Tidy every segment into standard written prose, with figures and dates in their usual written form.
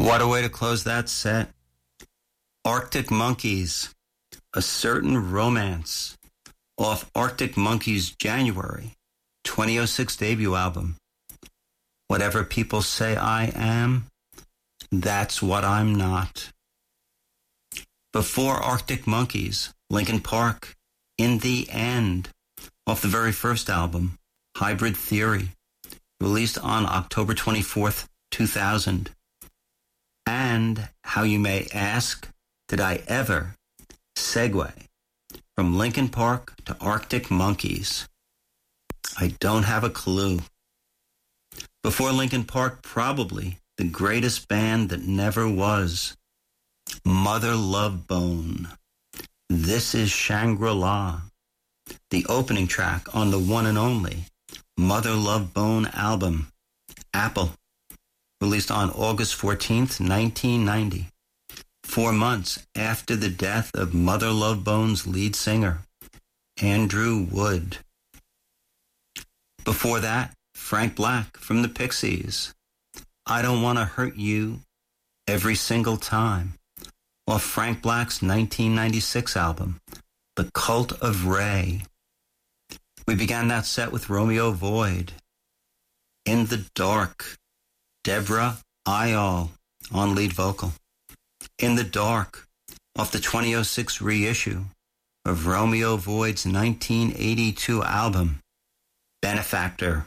What a way to close that set. Arctic Monkeys, A Certain Romance, off Arctic Monkeys' January 2006 debut album. Whatever people say I am, that's what I'm not. Before Arctic Monkeys, Linkin Park, In the End, off the very first album, Hybrid Theory, released on October 24th, 2000. And how you may ask, did I ever segue from Linkin Park to Arctic Monkeys? I don't have a clue. Before Linkin Park, probably the greatest band that never was, Mother Love Bone. This is Shangri-La, the opening track on the one and only Mother Love Bone album, Apple, released on August 14th, 1990, 4 months after the death of Mother Love Bone's lead singer, Andrew Wood. Before that, Frank Black from the Pixies, I Don't Want to Hurt You Every Single Time, off Frank Black's 1996 album, The Cult of Ray. We began that set with Romeo Void, In the Dark, Deborah Ayal on lead vocal. In the Dark, off the 2006 reissue of Romeo Void's 1982 album, Benefactor.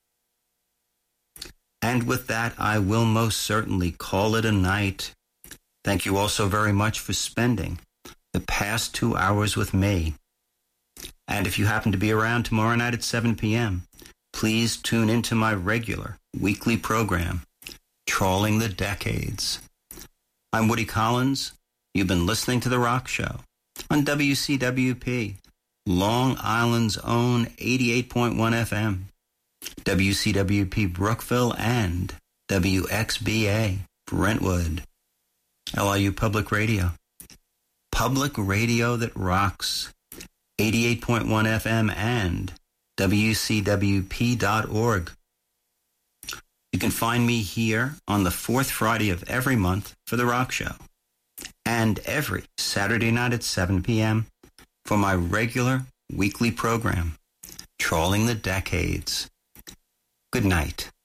And with that, I will most certainly call it a night. Thank you all so very much for spending the past 2 hours with me. And if you happen to be around tomorrow night at 7 p.m., please tune into my regular weekly program, Trawling the Decades. I'm Woody Collins. You've been listening to The Rock Show on WCWP, Long Island's own 88.1 FM, WCWP Brookville, and WXBA Brentwood. LIU Public Radio. Public radio that rocks. 88.1 FM and WCWP.org. You can find me here on the fourth Friday of every month for The Rock Show, and every Saturday night at 7 p.m. for my regular weekly program, Trawling the Decades. Good night.